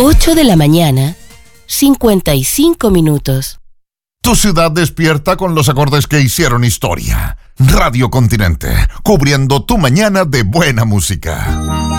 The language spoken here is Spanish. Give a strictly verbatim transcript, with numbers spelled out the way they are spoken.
ocho de la mañana, cincuenta y cinco minutos. Tu ciudad despierta con los acordes que hicieron historia. Radio Continente, cubriendo tu mañana de buena música.